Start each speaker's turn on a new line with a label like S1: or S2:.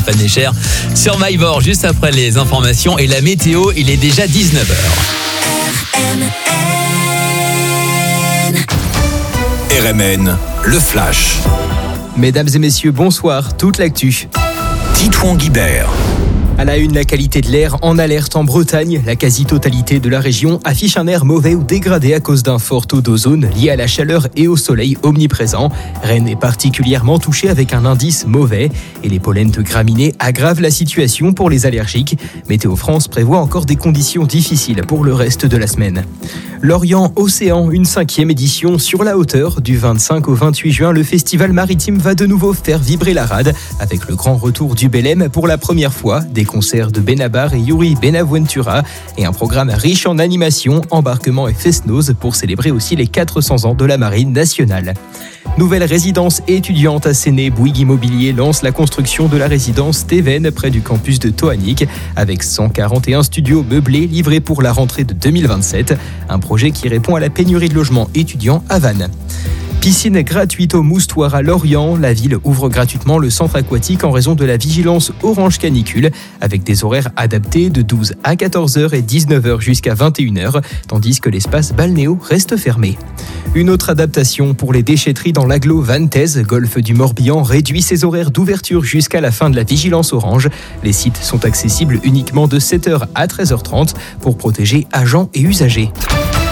S1: Panécher sur MyBoard juste après les informations et la météo, il est déjà 19h.
S2: RMN, le flash.
S3: Mesdames et messieurs, bonsoir, toute l'actu.
S2: Titouan Guibert.
S3: À la une, la qualité de l'air en alerte en Bretagne. La quasi-totalité de la région affiche un air mauvais ou dégradé à cause d'un fort taux d'ozone lié à la chaleur et au soleil omniprésent. Rennes est particulièrement touchée avec un indice mauvais et les pollens de graminées aggravent la situation pour les allergiques. Météo France prévoit encore des conditions difficiles pour le reste de la semaine. Lorient Océan, une 5e édition sur la hauteur. Du 25 au 28 juin, le festival maritime va de nouveau faire vibrer la rade avec le grand retour du Belém pour la première fois, des concerts de Benabar et Yuri Benaventura et un programme riche en animation, embarquement et fest-noz pour célébrer aussi les 400 ans de la Marine nationale. Nouvelle résidence étudiante à Séné, Bouygues Immobilier lance la construction de la résidence Steven près du campus de Toanic avec 141 studios meublés livrés pour la rentrée de 2027. Un projet qui répond à la pénurie de logements étudiants à Vannes. Piscine gratuite au Moustoir à Lorient. La ville ouvre gratuitement le centre aquatique en raison de la vigilance orange canicule avec des horaires adaptés de 12 à 14h et 19h jusqu'à 21h, tandis que l'espace balnéo reste fermé. Une autre adaptation pour les déchetteries dans l'agglo Vantaise, golfe du Morbihan, réduit ses horaires d'ouverture jusqu'à la fin de la vigilance orange. Les sites sont accessibles uniquement de 7h à 13h30 pour protéger agents et usagers.